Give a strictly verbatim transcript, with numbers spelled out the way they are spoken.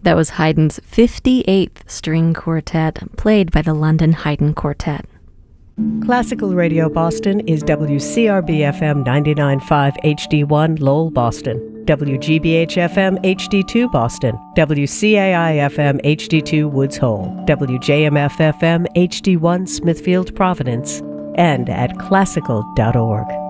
That was Haydn's fifty-eighth String Quartet, played by the London Haydn Quartet. Classical Radio Boston is W C R B F M ninety-nine point five H D one Lowell, Boston, W G B H F M H D two Boston, W C A I F M H D two Woods Hole, W J M F F M H D one Smithfield, Providence, and at classical dot org.